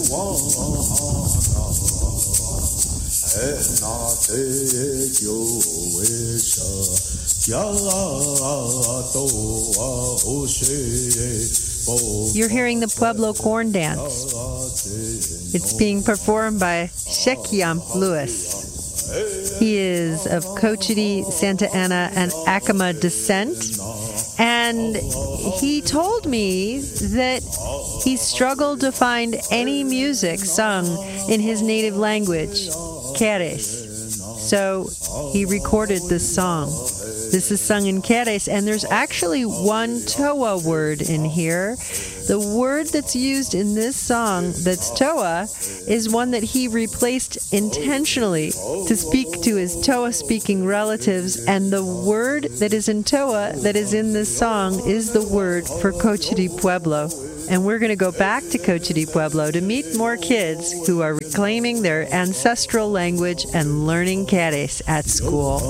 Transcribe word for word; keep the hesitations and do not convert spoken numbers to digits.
You're hearing the Pueblo Corn Dance. It's being performed by Shekiam Lewis. He is of Cochiti, Santa Ana, and Acoma descent. And he told me that he struggled to find any music sung in his native language, Querés. So he recorded this song. This is sung in Querés, and there's actually one Toa word in here. The word that's used in this song that's Toa is one that he replaced intentionally to speak to his Toa-speaking relatives, and the word that is in Toa that is in this song is the word for Cochiti Pueblo. And we're going to go back to Cochiti Pueblo to meet more kids who are reclaiming their ancestral language and learning Querés at school.